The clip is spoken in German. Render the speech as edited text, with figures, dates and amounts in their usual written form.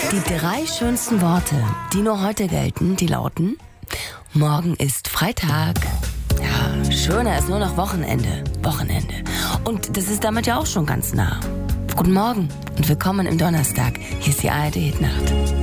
Die 3 schönsten Worte, die nur heute gelten, die lauten: Morgen ist Freitag. Ja, schöner ist nur noch Wochenende. Und das ist damit ja auch schon ganz nah. Guten Morgen und willkommen im Donnerstag. Hier ist die ARD Hitnacht.